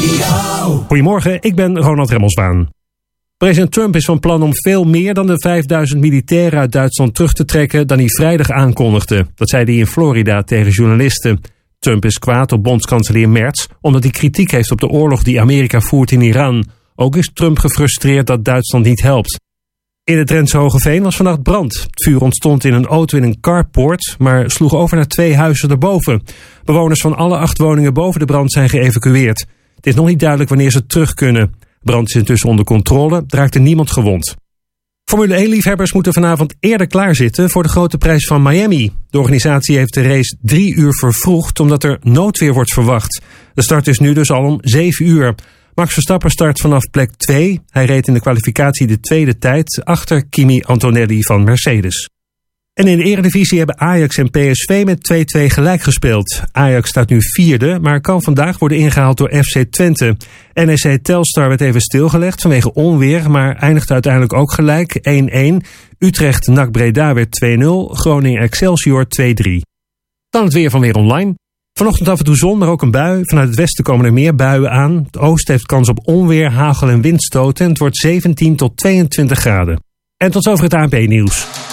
Goedemorgen, ik ben Ronald Remmelsbaan. President Trump is van plan om veel meer dan de 5000 militairen uit Duitsland terug te trekken dan hij vrijdag aankondigde. Dat zei hij in Florida tegen journalisten. Trump is kwaad op bondskanselier Merz omdat hij kritiek heeft op de oorlog die Amerika voert in Iran. Ook is Trump gefrustreerd dat Duitsland niet helpt. In het Drentse Hogeveen was vannacht brand. Het vuur ontstond in een auto in een carport, maar sloeg over naar 2 huizen erboven. Bewoners van alle 8 woningen boven de brand zijn geëvacueerd. Het is nog niet duidelijk wanneer ze terug kunnen. Brand is intussen onder controle, er raakte niemand gewond. Formule 1-liefhebbers moeten vanavond eerder klaarzitten voor de grote prijs van Miami. De organisatie heeft de race 3 uur vervroegd omdat er noodweer wordt verwacht. De start is nu dus al om 7 uur. Max Verstappen start vanaf plek 2. Hij reed in de kwalificatie de tweede tijd achter Kimi Antonelli van Mercedes. En in de Eredivisie hebben Ajax en PSV met 2-2 gelijk gespeeld. Ajax staat nu 4e, maar kan vandaag worden ingehaald door FC Twente. NEC Telstar werd even stilgelegd vanwege onweer, maar eindigde uiteindelijk ook gelijk 1-1. Utrecht NAC Breda werd 2-0, Groningen Excelsior 2-3. Dan het weer van Weer Online. Vanochtend af en toe zon, maar ook een bui. Vanuit het westen komen er meer buien aan. Het oosten heeft kans op onweer, hagel en windstoten. En het wordt 17 tot 22 graden. En tot zover het ANP-nieuws.